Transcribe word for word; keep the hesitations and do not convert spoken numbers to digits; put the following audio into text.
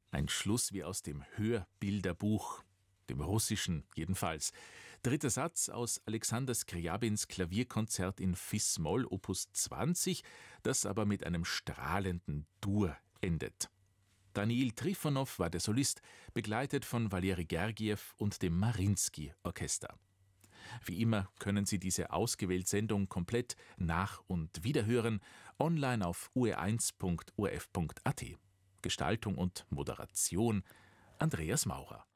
Ein Schluss wie aus dem Hörbilderbuch, dem russischen jedenfalls. Dritter Satz aus Alexander Skriabins Klavierkonzert in Fis-Moll Opus zwanzig, das aber mit einem strahlenden Dur endet. Daniil Trifonow war der Solist, begleitet von Waleri Gergiew und dem Mariinsky-Orchester. Wie immer können Sie diese ausgewählte Sendung komplett nach- und wiederhören, online auf u r eins punkt o r f punkt a t. Gestaltung und Moderation Andreas Maurer.